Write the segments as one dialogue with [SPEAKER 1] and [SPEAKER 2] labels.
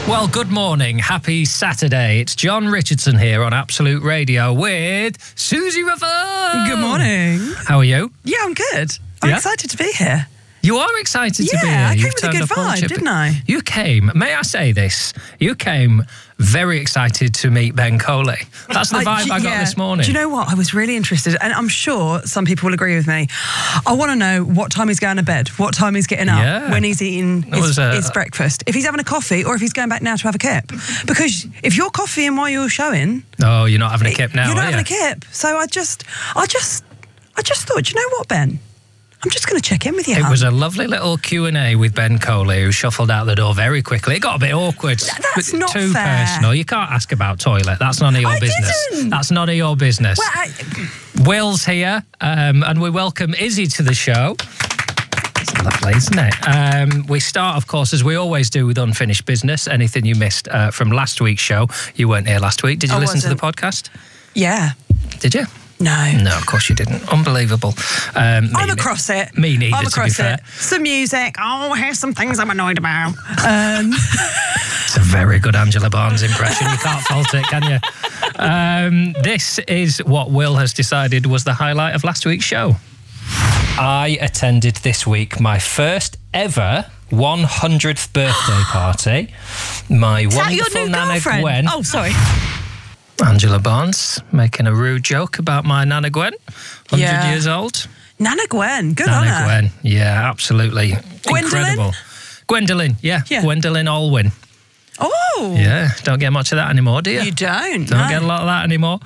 [SPEAKER 1] Well, good morning. Happy Saturday. It's John Richardson here on Absolute Radio with Susie Ravone.
[SPEAKER 2] Good morning.
[SPEAKER 1] How are you?
[SPEAKER 2] Yeah, I'm good. I'm excited to be here.
[SPEAKER 1] You are excited to be here.
[SPEAKER 2] Yeah, I came
[SPEAKER 1] You've
[SPEAKER 2] with a
[SPEAKER 1] turned
[SPEAKER 2] good
[SPEAKER 1] up on
[SPEAKER 2] vibe,
[SPEAKER 1] Chip.
[SPEAKER 2] didn't I?
[SPEAKER 1] You came, may I say this, you came very excited to meet Ben Coley. That's the vibe I got this morning.
[SPEAKER 2] Do you know what? I was really interested, and I'm sure some people will agree with me. I want to know what time he's going to bed, what time he's getting up, when he's eating his breakfast, if he's having a coffee or if he's going back now to have a kip. Because if you're coffeeing while you're showing...
[SPEAKER 1] Oh, you're not having a kip now,
[SPEAKER 2] You're not
[SPEAKER 1] are
[SPEAKER 2] having a kip. So I just thought, do you know what, Ben? I'm just going to check in with you.
[SPEAKER 1] It was a lovely little Q&A with Ben Coley, who shuffled out the door very quickly. It got a bit awkward.
[SPEAKER 2] That's not
[SPEAKER 1] too
[SPEAKER 2] fair.
[SPEAKER 1] Personal. You can't ask about toilet. That's none of your business.
[SPEAKER 2] Didn't.
[SPEAKER 1] That's none of your business.
[SPEAKER 2] Well,
[SPEAKER 1] Will's here, and we welcome Izzy to the show. It's lovely, isn't it? We start, of course, as we always do, with unfinished business. Anything you missed from last week's show. You weren't here last week. Did you listen to the podcast?
[SPEAKER 2] Yeah.
[SPEAKER 1] Did you?
[SPEAKER 2] No,
[SPEAKER 1] of course you didn't. Unbelievable.
[SPEAKER 2] I'm across it.
[SPEAKER 1] Me neither,
[SPEAKER 2] I'm across
[SPEAKER 1] to be fair.
[SPEAKER 2] Some music. Oh, here's some things I'm annoyed about.
[SPEAKER 1] It's a very good Angela Barnes impression. You can't fault it, can you? This is what Will has decided was the highlight of last week's show. I attended this week my first ever 100th birthday party. My wonderful Nana Gwen.
[SPEAKER 2] Oh, sorry.
[SPEAKER 1] Angela Barnes making a rude joke about my Nana Gwen, 100 years old.
[SPEAKER 2] Nana Gwen, good on her.
[SPEAKER 1] Nana Gwen, yeah, absolutely. Incredible. Gwendolyn, yeah. Gwendolyn Allwyn.
[SPEAKER 2] Oh.
[SPEAKER 1] Yeah, don't get much of that anymore, do you?
[SPEAKER 2] You don't.
[SPEAKER 1] Don't get a lot of that anymore.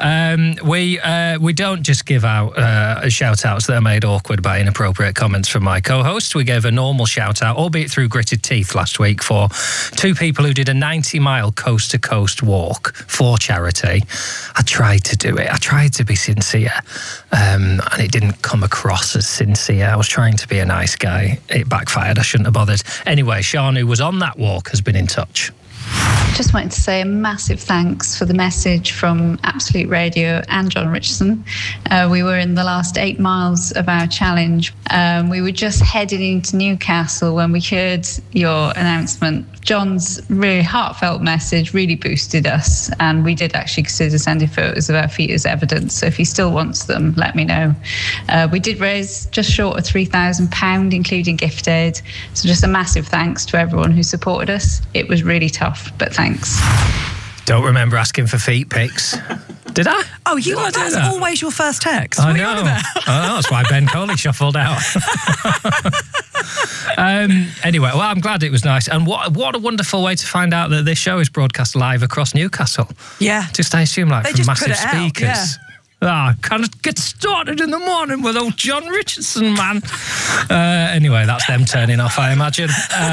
[SPEAKER 1] We don't just give out shout-outs that are made awkward by inappropriate comments from my co-host. We gave a normal shout-out, albeit through gritted teeth, last week for two people who did a 90-mile coast-to-coast walk for charity. I tried to do it. I tried to be sincere, and it didn't come across as sincere. I was trying to be a nice guy. It backfired. I shouldn't have bothered. Anyway, Sean, who was on that walk, has been in touch.
[SPEAKER 3] Just wanted to say a massive thanks for the message from Absolute Radio and John Richardson. We were in the last 8 miles of our challenge. We were just heading into Newcastle when we heard your announcement. John's really heartfelt message really boosted us, and we did actually consider sending photos of our feet as evidence. So if he still wants them, let me know. We did raise just short of £3,000, including gift aid. So just a massive thanks to everyone who supported us. It was really tough, but thanks.
[SPEAKER 1] Don't remember asking for feet pics. Did I?
[SPEAKER 2] Oh, that's always your first text.
[SPEAKER 1] I know. That's why Ben Coley shuffled out. Anyway, well, I'm glad it was nice. And what a wonderful way to find out that this show is broadcast live across Newcastle.
[SPEAKER 2] Yeah.
[SPEAKER 1] Just, I assume, like, from massive speakers.
[SPEAKER 2] Yeah.
[SPEAKER 1] Kind of get started in the morning with old John Richardson, man. Anyway, that's them turning off, I imagine.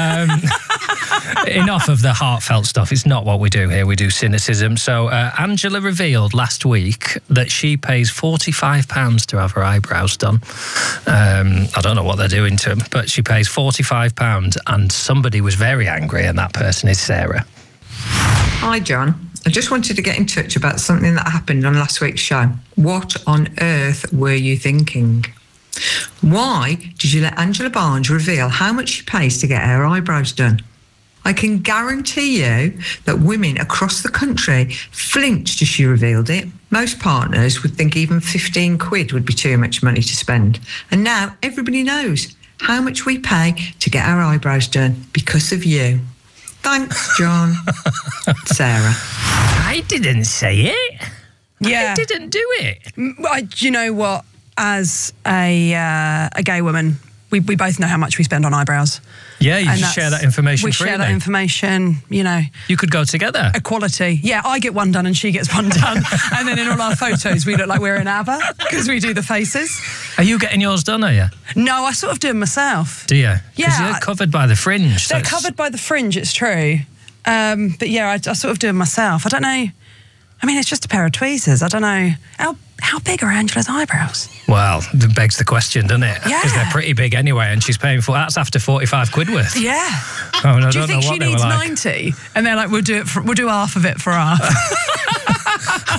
[SPEAKER 1] Enough of the heartfelt stuff. It's not what we do here. We do cynicism. So Angela revealed last week that she pays £45 to have her eyebrows done. I don't know what they're doing to them, but she pays £45, and somebody was very angry, and that person is Sarah.
[SPEAKER 4] Hi, John. I just wanted to get in touch about something that happened on last week's show. What on earth were you thinking? Why did you let Angela Barnes reveal how much she pays to get her eyebrows done? I can guarantee you that women across the country flinched as she revealed it. Most partners would think even 15 quid would be too much money to spend. And now everybody knows how much we pay to get our eyebrows done because of you. Thanks, John. Sarah.
[SPEAKER 1] I didn't say it.
[SPEAKER 2] Yeah.
[SPEAKER 1] I didn't do it.
[SPEAKER 2] Do you know what? As a gay woman, we both know how much we spend on eyebrows.
[SPEAKER 1] Yeah, you just share that information freely.
[SPEAKER 2] We share that information,
[SPEAKER 1] You could go together.
[SPEAKER 2] Equality. Yeah, I get one done and she gets one done. And then in all our photos, we look like we're in ABBA because we do the faces.
[SPEAKER 1] Are you getting yours done, are you?
[SPEAKER 2] No, I sort of do them myself.
[SPEAKER 1] Do you?
[SPEAKER 2] Yeah.
[SPEAKER 1] Because you're covered by the fringe.
[SPEAKER 2] They're covered by the fringe, it's true. But yeah, I sort of do them myself. I don't know. I mean, it's just a pair of tweezers. I don't know. How big are Angela's eyebrows?
[SPEAKER 1] Well, that begs the question, doesn't it?
[SPEAKER 2] Yeah.
[SPEAKER 1] Because they're pretty big anyway, and she's paying for that's after 45 quid worth.
[SPEAKER 2] Yeah.
[SPEAKER 1] I mean,
[SPEAKER 2] do you think she needs 90? And they're like, we'll do half of it for half.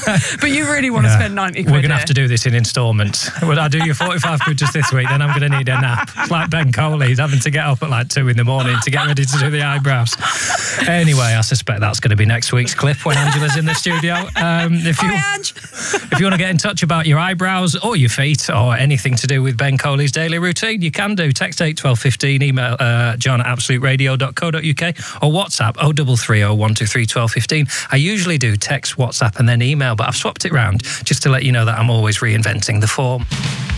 [SPEAKER 2] But you really want to spend 90 quid.
[SPEAKER 1] We're going to have to do this in instalments. Well, I do you 45 quid just this week, then I'm going to need a nap. It's like Ben Coley, he's having to get up at like 2 in the morning to get ready to do the eyebrows. Anyway, I suspect that's going to be next week's clip when Angela's in the studio. If you want to get in touch about your eyebrows or your feet or anything to do with Ben Coley's daily routine, you can do. Text 81215, email john@absoluteradio.co.uk or WhatsApp 0330 123 1215. I usually do text, WhatsApp and then email, but I've swapped it round just to let you know that I'm always reinventing the form.